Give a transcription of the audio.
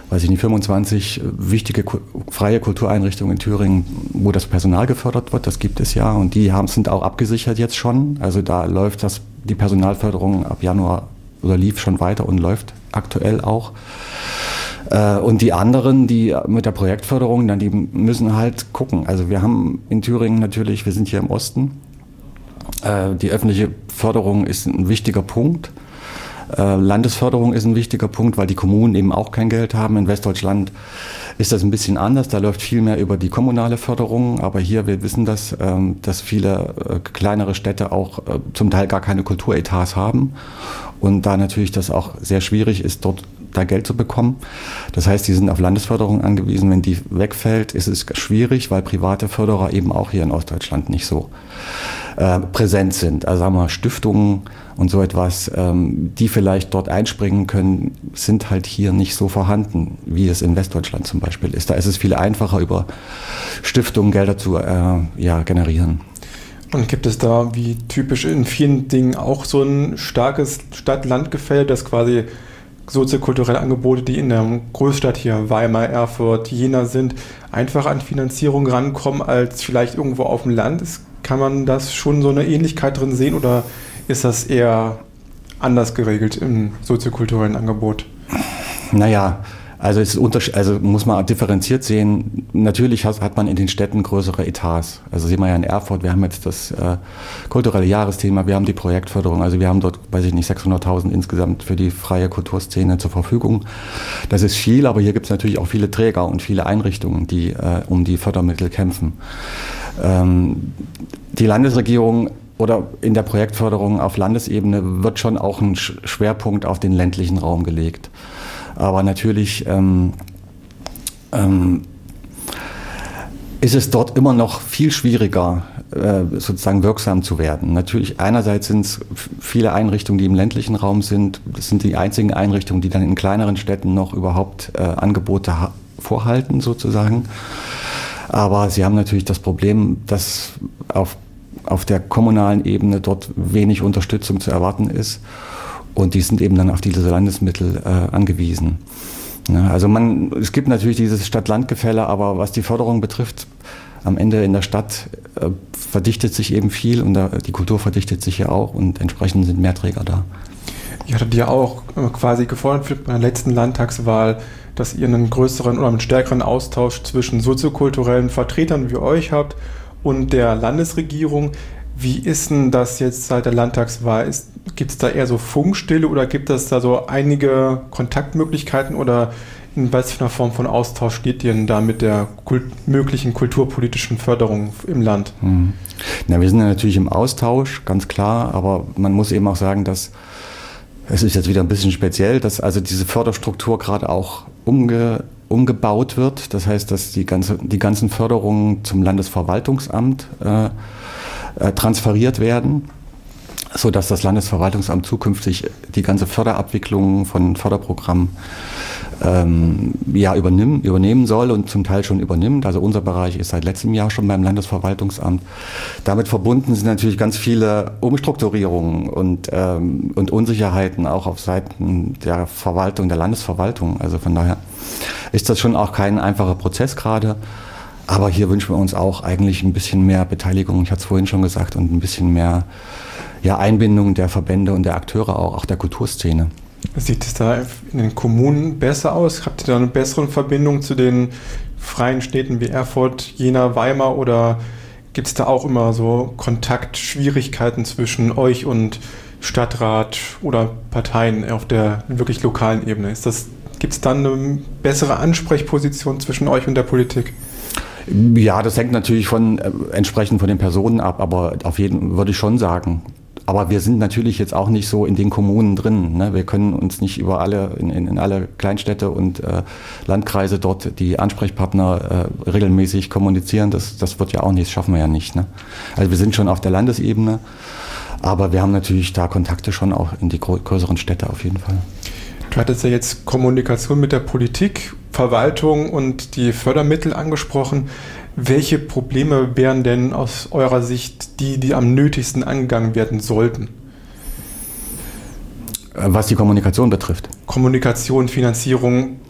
weiß ich nicht, 25 wichtige freie Kultureinrichtungen in Thüringen, wo das Personal gefördert wird. Das gibt es ja. Und die sind auch abgesichert jetzt schon. Also da läuft die Personalförderung ab Januar oder lief schon weiter und läuft aktuell auch. Und die anderen, die mit der Projektförderung, die müssen halt gucken. Also wir haben in Thüringen natürlich, wir sind hier im Osten, die öffentliche Förderung ist ein wichtiger Punkt. Landesförderung ist ein wichtiger Punkt, weil die Kommunen eben auch kein Geld haben. In Westdeutschland ist das ein bisschen anders. Da läuft viel mehr über die kommunale Förderung. Aber hier, wir wissen das, dass viele kleinere Städte auch zum Teil gar keine Kulturetats haben. Und da natürlich das auch sehr schwierig ist, dort da Geld zu bekommen. Das heißt, die sind auf Landesförderung angewiesen. Wenn die wegfällt, ist es schwierig, weil private Förderer eben auch hier in Ostdeutschland nicht so präsent sind. Also sagen wir mal, Stiftungen und so etwas, die vielleicht dort einspringen können, sind halt hier nicht so vorhanden, wie es in Westdeutschland zum Beispiel ist. Da ist es viel einfacher, über Stiftungen Gelder zu generieren. Und gibt es da, wie typisch in vielen Dingen, auch so ein starkes Stadt-Land-Gefälle, das quasi soziokulturelle Angebote, die in der Großstadt hier, Weimar, Erfurt, Jena sind, einfach an Finanzierung rankommen als vielleicht irgendwo auf dem Land? Kann man das schon so eine Ähnlichkeit drin sehen oder ist das eher anders geregelt im soziokulturellen Angebot? Naja, also muss man differenziert sehen. Natürlich hat man in den Städten größere Etats. Also sehen wir ja in Erfurt, wir haben jetzt das kulturelle Jahresthema, wir haben die Projektförderung, also wir haben dort, weiß ich nicht, 600.000 insgesamt für die freie Kulturszene zur Verfügung. Das ist viel, aber hier gibt es natürlich auch viele Träger und viele Einrichtungen, die um die Fördermittel kämpfen. Die Landesregierung oder in der Projektförderung auf Landesebene wird schon auch ein Schwerpunkt auf den ländlichen Raum gelegt. Aber natürlich ist es dort immer noch viel schwieriger, sozusagen wirksam zu werden. Natürlich, einerseits sind es viele Einrichtungen, die im ländlichen Raum sind. Das sind die einzigen Einrichtungen, die dann in kleineren Städten noch überhaupt Angebote vorhalten, sozusagen. Aber sie haben natürlich das Problem, dass auf der kommunalen Ebene dort wenig Unterstützung zu erwarten ist. Und die sind eben dann auf diese Landesmittel angewiesen. Ja, also es gibt natürlich dieses Stadt-Land-Gefälle, aber was die Förderung betrifft, am Ende in der Stadt verdichtet sich eben viel und die Kultur verdichtet sich ja auch und entsprechend sind mehr Träger da. Ihr hattet ja auch quasi gefordert bei der letzten Landtagswahl, dass ihr einen größeren oder einen stärkeren Austausch zwischen soziokulturellen Vertretern wie euch habt und der Landesregierung. Wie ist denn das jetzt seit der Landtagswahl? Gibt es da eher so Funkstille oder gibt es da so einige Kontaktmöglichkeiten oder in was für einer Form von Austausch steht ihr denn da mit der möglichen kulturpolitischen Förderung im Land? Na, wir sind ja natürlich im Austausch, ganz klar, aber man muss eben auch sagen, dass es ist jetzt wieder ein bisschen speziell, dass also diese Förderstruktur gerade auch umgebaut wird. Das heißt, dass die ganzen Förderungen zum Landesverwaltungsamt transferiert werden, sodass das Landesverwaltungsamt zukünftig die ganze Förderabwicklung von Förderprogrammen übernehmen soll und zum Teil schon übernimmt. Also unser Bereich ist seit letztem Jahr schon beim Landesverwaltungsamt. Damit verbunden sind natürlich ganz viele Umstrukturierungen und Unsicherheiten auch auf Seiten der Verwaltung, der Landesverwaltung. Also von daher ist das schon auch kein einfacher Prozess gerade. Aber hier wünschen wir uns auch eigentlich ein bisschen mehr Beteiligung, ich hatte es vorhin schon gesagt, und ein bisschen mehr Einbindung der Verbände und der Akteure auch der Kulturszene. Sieht es da in den Kommunen besser aus? Habt ihr da eine bessere Verbindung zu den freien Städten wie Erfurt, Jena, Weimar oder gibt es da auch immer so Kontaktschwierigkeiten zwischen euch und Stadtrat oder Parteien auf der wirklich lokalen Ebene? Gibt es dann eine bessere Ansprechposition zwischen euch und der Politik? Ja, das hängt natürlich entsprechend von den Personen ab, aber auf jeden würde ich schon sagen. Aber wir sind natürlich jetzt auch nicht so in den Kommunen drin. Ne? Wir können uns nicht über in alle Kleinstädte und Landkreise dort die Ansprechpartner regelmäßig kommunizieren. Das wird ja auch nicht, das schaffen wir ja nicht. Ne? Also wir sind schon auf der Landesebene, aber wir haben natürlich da Kontakte schon auch in die größeren Städte auf jeden Fall. Du hattest ja jetzt Kommunikation mit der Politik, Verwaltung und die Fördermittel angesprochen. Welche Probleme wären denn aus eurer Sicht die am nötigsten angegangen werden sollten? Was die Kommunikation betrifft? Kommunikation, Finanzierung,